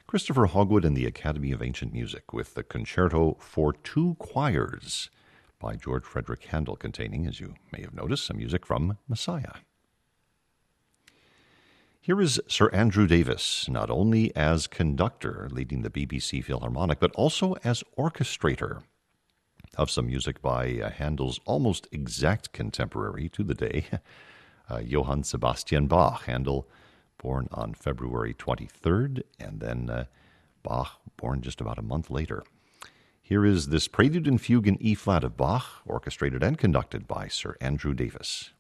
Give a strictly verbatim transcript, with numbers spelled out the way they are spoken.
Christopher Hogwood and the Academy of Ancient Music with the Concerto for Two Choirs by George Frederick Handel, containing, as you may have noticed, some music from Messiah. Here is Sir Andrew Davis, not only as conductor leading the B B C Philharmonic, but also as orchestrator of some music by uh, Handel's almost exact contemporary to the day, uh, Johann Sebastian Bach. Handel, born on February twenty-third, and then uh, Bach, born just about a month later. Here is this Prelude and Fugue in E-flat of Bach, orchestrated and conducted by Sir Andrew Davis.